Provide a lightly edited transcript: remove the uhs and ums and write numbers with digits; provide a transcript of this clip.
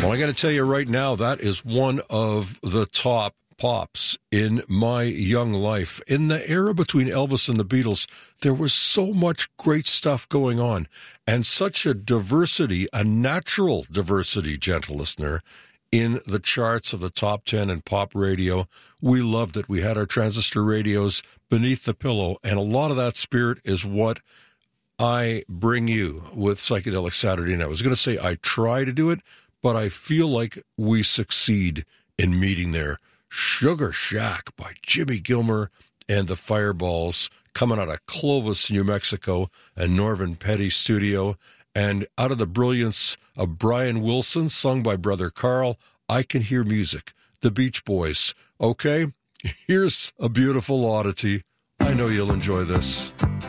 Well, I got to tell you right now, that is one of the top pops in my young life. In the era between Elvis and the Beatles, there was so much great stuff going on, and such a diversity, a natural diversity, gentle listener, in the charts of the top 10 in pop radio. We loved it. We had our transistor radios beneath the pillow, and a lot of that spirit is what I bring you with Psychedelic Saturday Night. I was going to say I try to do it, but I feel like we succeed in meeting there. Sugar Shack by Jimmy Gilmer and the Fireballs, coming out of Clovis, New Mexico, and Norvin Petty studio. And out of the brilliance of Brian Wilson, sung by Brother Carl, I Can Hear Music, the Beach Boys. Okay, here's a beautiful oddity. I know you'll enjoy this.